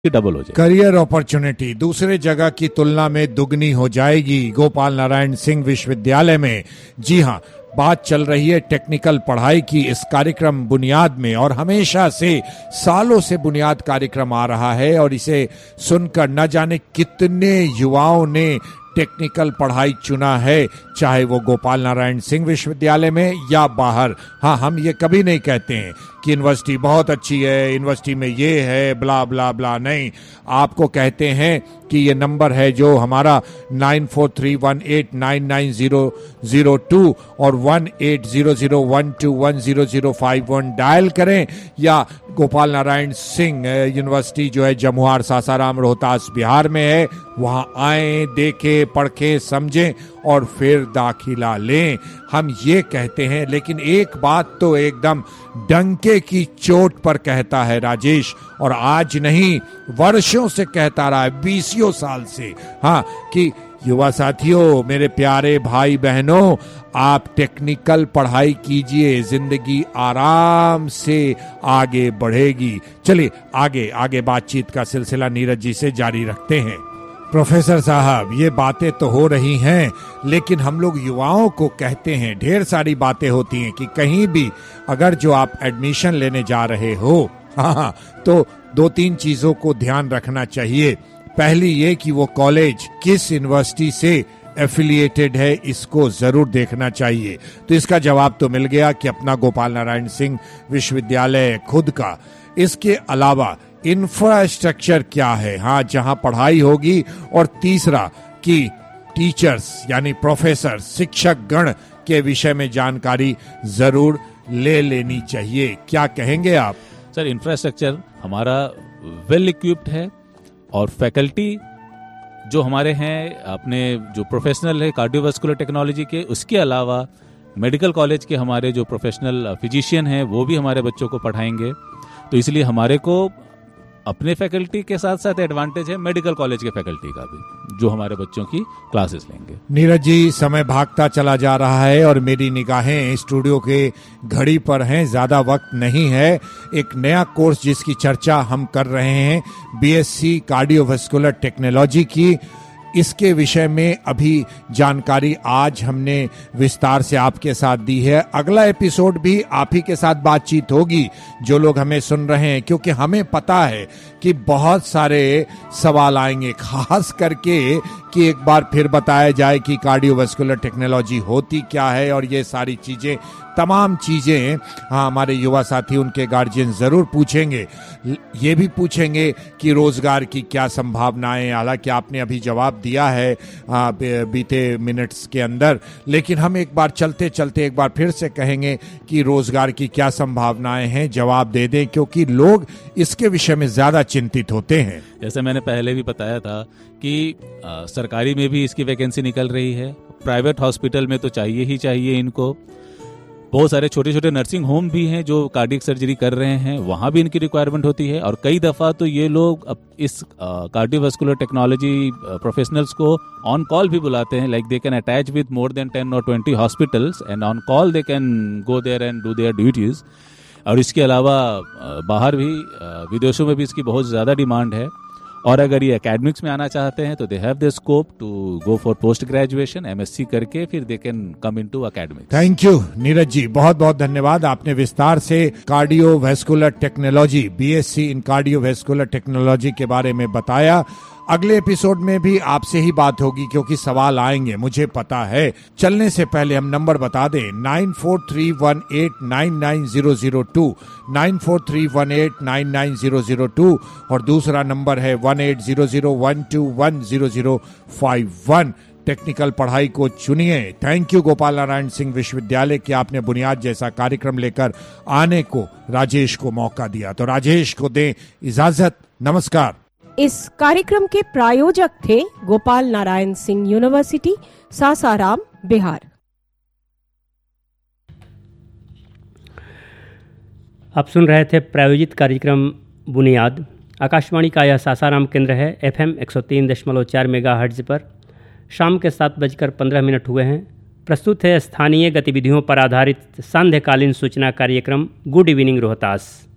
Double हो जाए। Career opportunity दूसरे जगह की तुलना में दुगनी हो जाएगी गोपाल नारायण सिंह विश्वविद्यालय में। जी हाँ, बात चल रही है टेक्निकल पढ़ाई की इस कार्यक्रम बुनियाद में, और हमेशा से सालों से बुनियाद कार्यक्रम आ रहा है और इसे सुनकर न जाने कितने युवाओं ने टेक्निकल पढ़ाई चुना है, चाहे वो गोपाल नारायण सिंह विश्वविद्यालय में या बाहर। हाँ, हम ये कभी नहीं कहते हैं कि यूनिवर्सिटी बहुत अच्छी है, यूनिवर्सिटी में ये है, ब्ला ब्ला ब्ला, नहीं। आपको कहते हैं कि ये नंबर है जो हमारा 9431899002 और 1800121005 डायल करें, या गोपाल नारायण सिंह यूनिवर्सिटी जो है जमुहार सासाराम रोहतास बिहार में है, वहाँ आएं, देखें, पढ़ें, समझें और फिर दाखिला लें। हम ये कहते हैं, लेकिन एक बात तो एकदम डंके की चोट पर कहता है राजेश, और आज नहीं वर्षों से कहता रहा है, 20 साल से, हाँ, कि युवा साथियों, मेरे प्यारे भाई बहनों, आप टेक्निकल पढ़ाई कीजिए, जिंदगी आराम से आगे बढ़ेगी। चलिए आगे आगे बातचीत का सिलसिला नीरज जी से जारी रखते हैं। प्रोफेसर साहब, ये बातें तो हो रही हैं, लेकिन हम लोग युवाओं को कहते हैं, ढेर सारी बातें होती हैं कि कहीं भी अगर जो आप एडमिशन लेने जा रहे हो, हाँ, तो 2-3 चीजों को ध्यान रखना चाहिए। पहली ये कि वो कॉलेज किस यूनिवर्सिटी से एफिलिएटेड है, इसको जरूर देखना चाहिए। तो इसका जवाब तो मिल गया कि अपना गोपाल नारायण सिंह विश्वविद्यालय खुद का। इसके अलावा इंफ्रास्ट्रक्चर क्या है, हाँ, जहां पढ़ाई होगी, और तीसरा कि टीचर्स यानी प्रोफेसर, शिक्षक गण के विषय में जानकारी जरूर ले लेनी चाहिए। क्या कहेंगे आप? सर, इंफ्रास्ट्रक्चर हमारा वेल इक्विप्ड है, और फैकल्टी जो हमारे हैं, अपने जो प्रोफेशनल है कार्डियोवास्कुलर टेक्नोलॉजी के, उसके अलावा मेडिकल कॉलेज के हमारे जो प्रोफेशनल फिजिशियन हैं वो भी हमारे बच्चों को पढ़ाएंगे। तो इसलिए हमारे को अपने फैकल्टी के साथ साथ एडवांटेज है मेडिकल कॉलेज के फैकल्टी का भी, जो हमारे बच्चों की क्लासेस लेंगे। नीरज जी, समय भागता चला जा रहा है और मेरी निगाहें स्टूडियो के घड़ी पर हैं, ज्यादा वक्त नहीं है। एक नया कोर्स जिसकी चर्चा हम कर रहे हैं, बीएससी कार्डियोवास्कुलर टेक्नोलॉजी की, इसके विषय में अभी जानकारी आज हमने विस्तार से आपके साथ दी है। अगला एपिसोड भी आप ही के साथ बातचीत होगी, जो लोग हमें सुन रहे हैं, क्योंकि हमें पता है कि बहुत सारे सवाल आएंगे, खास करके कि एक बार फिर बताया जाए कि कार्डियोवास्कुलर टेक्नोलॉजी होती क्या है, और ये सारी चीजें, तमाम चीजें, हाँ, हमारे युवा साथी, उनके गार्जियन जरूर पूछेंगे। ये भी पूछेंगे कि रोजगार की क्या संभावनाएं, हालांकि आपने अभी जवाब दिया है बीते मिनट्स के अंदर, लेकिन हम एक बार चलते चलते एक बार फिर से कहेंगे कि रोजगार की क्या संभावनाएं हैं, जवाब दे दें, क्योंकि लोग इसके विषय में ज्यादा चिंतित होते हैं। जैसे मैंने पहले भी बताया था कि सरकारी में भी इसकी वैकेंसी निकल रही है, प्राइवेट हॉस्पिटल में तो चाहिए ही चाहिए इनको। बहुत सारे छोटे छोटे नर्सिंग होम भी हैं जो कार्डियक सर्जरी कर रहे हैं, वहाँ भी इनकी रिक्वायरमेंट होती है। और कई दफ़ा तो ये लोग इस कार्डियोवास्कुलर टेक्नोलॉजी प्रोफेशनल्स को ऑन कॉल भी बुलाते हैं, like they can attach with more than 10 और 20 hospitals and on call they can go there and do their duties. और इसके अलावा बाहर भी, विदेशों में भी इसकी बहुत ज़्यादा डिमांड है। और अगर ये एकेडमिक्स में आना चाहते हैं तो they have the scope to go for post graduation, MSc करके फिर they can come into academics. Thank you Neeraj ji, बहुत बहुत धन्यवाद। आपने विस्तार से cardiovascular technology, BSc in cardiovascular technology के बारे में बताया। अगले एपिसोड में भी आपसे ही बात होगी, क्योंकि सवाल आएंगे, मुझे पता है। चलने से पहले हम नंबर बता दें, 9431899002, 9431899002, और दूसरा नंबर है 1800121005। टेक्निकल पढ़ाई को चुनिए। थैंक यू गोपाल नारायण सिंह विश्वविद्यालय कि आपने बुनियाद जैसा कार्यक्रम लेकर आने को राजेश को मौका दिया। तो राजेश को दें इजाजत, नमस्कार। इस कार्यक्रम के प्रायोजक थे गोपाल नारायण सिंह यूनिवर्सिटी, सासाराम, बिहार। आप सुन रहे थे प्रायोजित कार्यक्रम बुनियाद। आकाशवाणी का यह सासाराम केंद्र है, FM 103.4 मेगाहर्ट्ज पर। शाम के 7:15 हुए हैं। प्रस्तुत है स्थानीय गतिविधियों पर आधारित सांध्यकालीन सूचना कार्यक्रम गुड इवनिंग रोहतास।